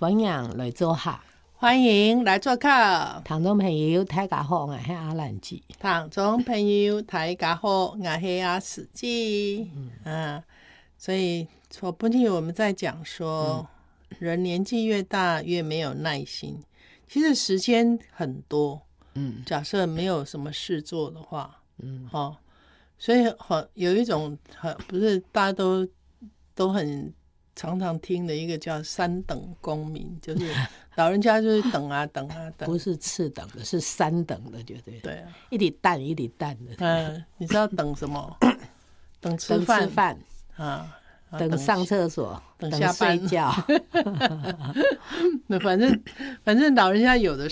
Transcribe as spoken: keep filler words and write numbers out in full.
欢迎来做客， 欢迎来做客。 听众朋友大家好，我是阿兰姐。 听众朋友大家好，我是阿史记。嗯、啊，所以说不定我们在讲说、嗯、人年纪越大越没有耐心，其实时间很多，嗯，假设没有什么事做的话，嗯，哦，所以好有一种很不是大家都都很常常听的一个叫三等公民，就是老人家就是等啊等啊等， 不是次等的，是三等的，对不对？ 对啊， 一滴蛋一滴蛋的。 嗯，你知道等什么？等吃饭， 等吃饭啊， 等上厕所， 等下班睡觉。 反正反正老人家有的